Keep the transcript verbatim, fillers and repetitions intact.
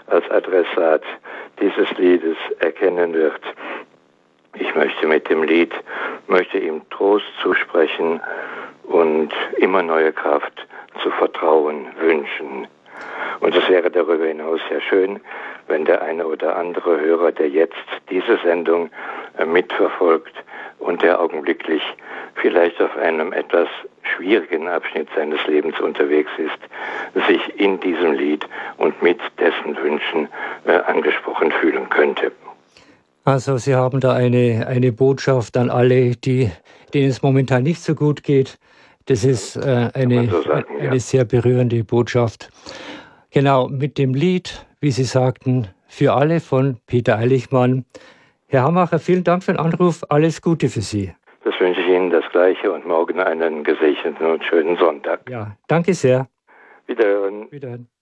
als Adressat dieses Liedes erkennen wird. Ich möchte mit dem Lied, möchte ihm Trost zusprechen und immer neue Kraft zu vertrauen wünschen. Und es wäre darüber hinaus sehr schön, wenn der eine oder andere Hörer, der jetzt diese Sendung äh, mitverfolgt und der augenblicklich vielleicht auf einem etwas schwierigen Abschnitt seines Lebens unterwegs ist, sich in diesem Lied und mit dessen Wünschen äh, angesprochen fühlen könnte. Also Sie haben da eine, eine Botschaft an alle, die, denen es momentan nicht so gut geht. Das ist äh, eine, so sagen, eine ja. sehr berührende Botschaft. Genau, mit dem Lied, wie Sie sagten, für alle von Peter Eiligmann. Herr Hammacher, vielen Dank für den Anruf. Alles Gute für Sie. Das wünsche ich Ihnen das Gleiche und morgen einen gesegneten und schönen Sonntag. Ja, danke sehr. Wiederhören. Wiederhören.